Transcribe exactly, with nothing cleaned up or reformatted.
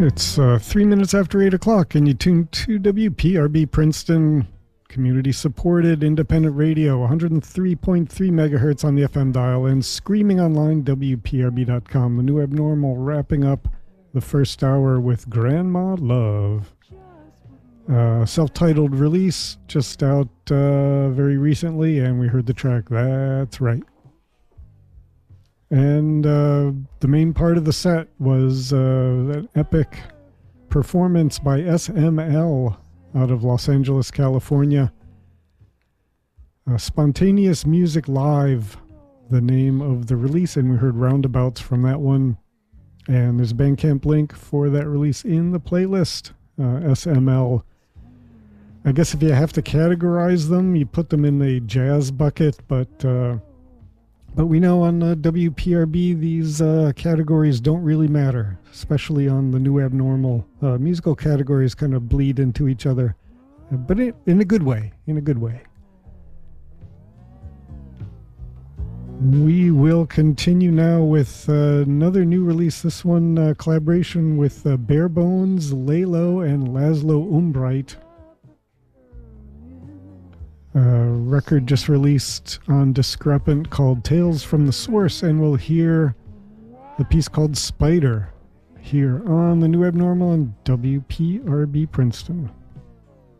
It's uh, three minutes after eight o'clock, and you tune to W P R B Princeton, community-supported independent radio, one hundred three point three megahertz on the F M dial, and streaming online, W P R B dot com. The New Abnormal wrapping up the first hour with Grandma Love. Uh, self-titled release, just out uh, very recently, and we heard the track That's Right. And uh, the main part of the set was uh, an epic performance by S M L out of Los Angeles, California. Uh, Spontaneous Music Live, the name of the release, and we heard Roundabouts from that one. And there's a Bandcamp link for that release in the playlist. Uh, S M L. I guess if you have to categorize them, you put them in the jazz bucket, but... Uh, But we know on uh, W P R B these uh, categories don't really matter, especially on the New Abnormal. Uh, musical categories kind of bleed into each other, uh, but it, in a good way, in a good way. We will continue now with uh, another new release. This one, uh, collaboration with uh, Bare Bones, Lalo, and Laszlo Umbright. Uh, record just released on Discrepant called Tales from the Source, and we'll hear the piece called Spider here on the New Abnormal and W P R B Princeton.